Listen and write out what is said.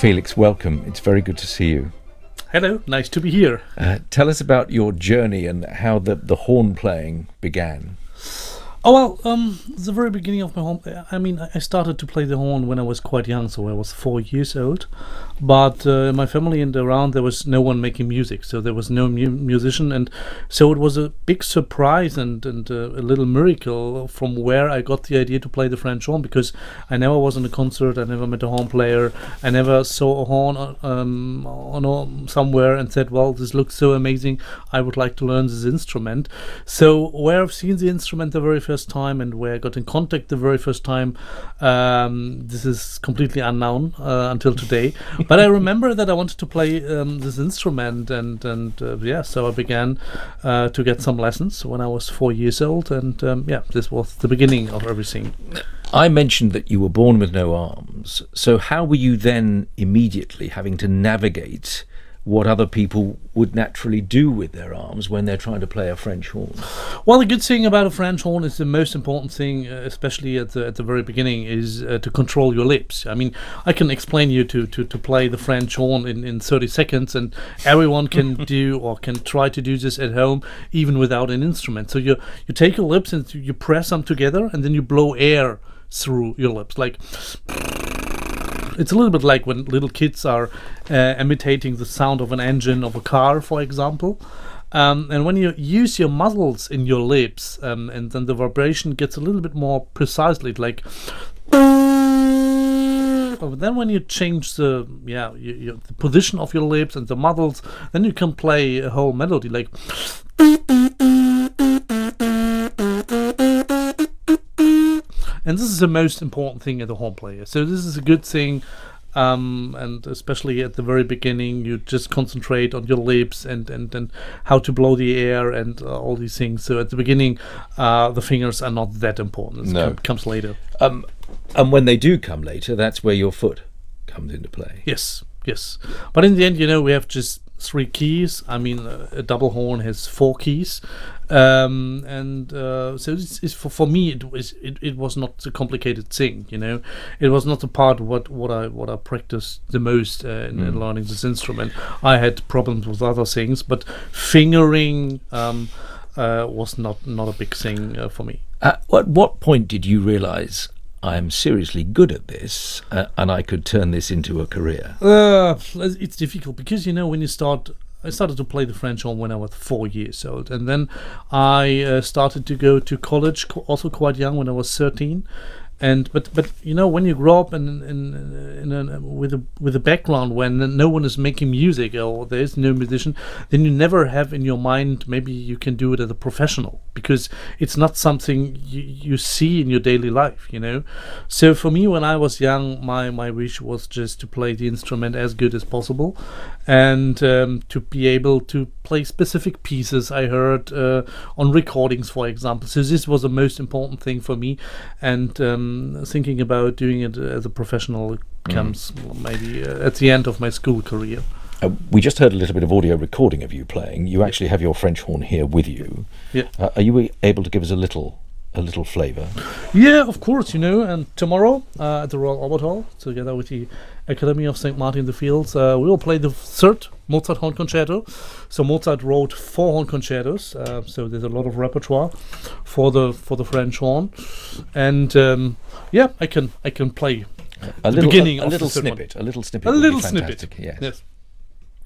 Felix, welcome. It's very good to see you. Hello, nice to be here. Tell us about your journey and how the horn playing began. Oh, well, the very beginning of my horn, I started to play the horn when I was quite young, so I was 4 years old. But in my family and around, there was no one making music, so there was no musician. And so it was a big surprise and a little miracle from where I got the idea to play the French horn, because I never was in a concert, I never met a horn player, I never saw a horn somewhere and said, well, this looks so amazing, I would like to learn this instrument. So where I've seen the instrument the very first time and where I got in contact the very first time, this is completely unknown until today. But I remember that I wanted to play this instrument, and so I began to get some lessons when I was 4 years old, and this was the beginning of everything. I mentioned that you were born with no arms, so how were you then immediately having to navigate what other people would naturally do with their arms when they're trying to play a French horn? Well, the good thing about a French horn is the most important thing, especially at the very beginning, is to control your lips. I mean, I can explain you to play the French horn in 30 seconds, and everyone can do or can try to do this at home, even without an instrument. So you take your lips and you press them together, and then you blow air through your lips, like... It's a little bit like when little kids are imitating the sound of an engine of a car, for example. And when you use your muscles in your lips, and then the vibration gets a little bit more precisely, like... But then when you change the position of your lips and the muscles, then you can play a whole melody, like... And this is the most important thing as a horn player. So this is a good thing, and especially at the very beginning, you just concentrate on your lips and how to blow the air and all these things. So at the beginning, the fingers are not that important. It comes later. And when they do come later, that's where your foot comes into play. Yes. But in the end, we have just 3 keys. I mean, a double horn has 4 keys. So it's for me it was not a complicated thing, It was not a part of what I practiced the most in learning this instrument. I had problems with other things, but fingering was not a big thing for me. At what point did you realize I'm seriously good at this and I could turn this into a career? It's difficult because when you start. I started to play the French horn when I was 4 years old, and then I started to go to college also quite young, when I was 13. But when you grow up with a background when no one is making music or there is no musician, then you never have in your mind maybe you can do it as a professional, because it's not something you see in your daily life, So for me, when I was young, my wish was just to play the instrument as good as possible, and to be able to play specific pieces I heard on recordings, for example. So this was the most important thing for me, and thinking about doing it as a professional comes maybe at the end of my school career. We just heard a little bit of audio recording of you playing. You actually have your French horn here with you. Yeah. Are you able to give us a little flavour? Yeah, of course, and tomorrow at the Royal Albert Hall, together with the Academy of St. Martin-in-the-Fields, we will play the 3rd Mozart horn concerto. So Mozart wrote 4 horn concertos, so there's a lot of repertoire for the French horn, and I can play a the beginning of a little the snippet. A little snippet. A little snippet. Yes.